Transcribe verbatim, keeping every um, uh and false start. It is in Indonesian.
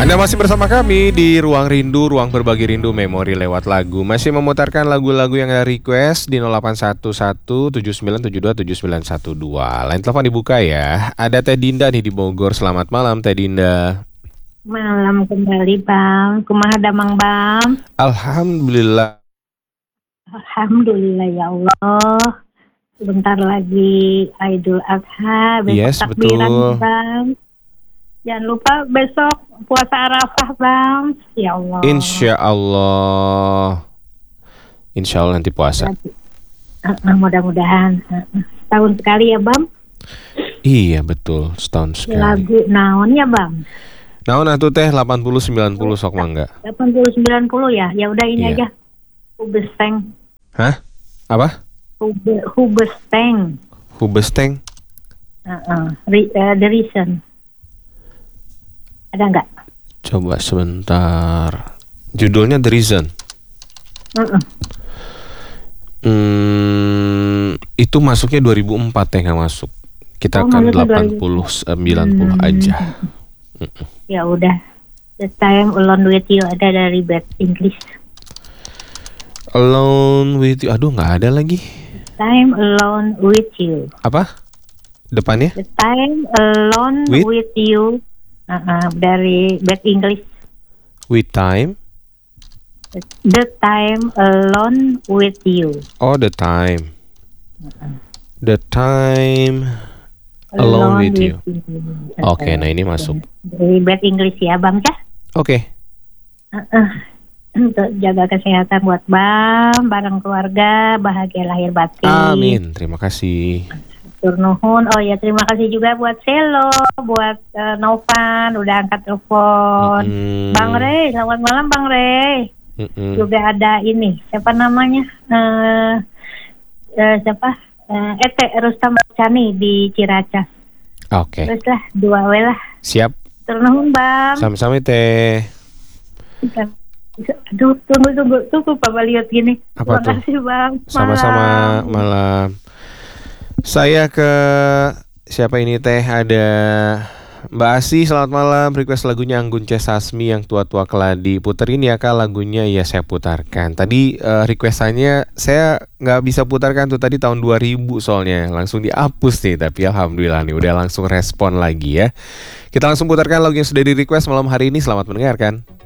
Anda masih bersama kami di Ruang Rindu, Ruang Berbagi Rindu Memori lewat lagu. Masih memutarkan lagu-lagu yang ada request di nol delapan satu satu tujuh sembilan tujuh dua tujuh sembilan satu dua. Line telepon dibuka ya. Ada Teh Dinda nih di Bogor. Selamat malam Teh Dinda. Malam kembali Bang. Kumaha damang Bang? Alhamdulillah. Alhamdulillah ya Allah. Sebentar lagi Idul Adha, besok Yes, takbiran betul. Bang. Jangan lupa besok puasa Arafah Bang. Ya Allah. Insya Allah. Insya Allah nanti puasa. Uh, uh, mudah-mudahan uh, uh. Setahun sekali ya Bang. Iya betul, setahun sekali. Lagu naon ya Bang? Naon atuh Teh delapan puluh sembilan puluh sok mangga. delapan puluh sembilan puluh ya. Ya udah ini Iya. aja. Hubesteng. Hah? Apa? Hube, Hubesteng. Hubesteng. Uh, uh. Re, uh, the reason. Ada nggak? Coba sebentar. Judulnya The Reason. Uh-uh. Hmm, itu masuknya dua ribu empat ya, nggak masuk. Kita Oh, akan masuknya delapan puluh sembilan puluh Hmm. aja. Ya udah. The Time Alone With You ada dari Bad English. Alone with you. Aduh, nggak ada lagi. Time Alone With You. Apa? Depannya? The Time Alone With? With, You. Uh-uh, dari Bad English. With time. The Time Alone With You. Oh, the time. The time alone with you. Oke, nah ini masuk. Dari Bad English ya Bang ya. Oke. Uh-uh. Untuk jaga kesehatan buat Bang, bareng keluarga, bahagia lahir batin. Amin. Terima kasih. Turnuhun. Oh ya, terima kasih juga buat Selo, buat uh, Novan udah angkat telepon. Mm-mm. Bang Rey, selamat malam Bang Rey. Mm-mm. Juga ada ini, siapa namanya? Uh, uh, siapa? Uh, Ete Rustam Chani di Ciracas. Oke. Terus lah, dua we lah. Siap. Turnuhun Bang. Sama-sama Teh. Aduh, tunggu tunggu tunggu Pak Baliot gini. Apa Terima tuh? kasih Bang. Sama-sama Malam. malam. Saya ke siapa ini Teh? Ada Mbak Asi, selamat malam. Request lagunya Anggun C. Sasmi yang tua-tua keladi. Puterin ya Kak lagunya. Ya saya putarkan. Tadi uh, requestannya saya nggak bisa putarkan tuh tadi tahun dua ribu soalnya. Langsung dihapus nih. Tapi alhamdulillah nih udah langsung respon lagi ya. Kita langsung putarkan lagu yang sudah di request malam hari ini. Selamat mendengarkan.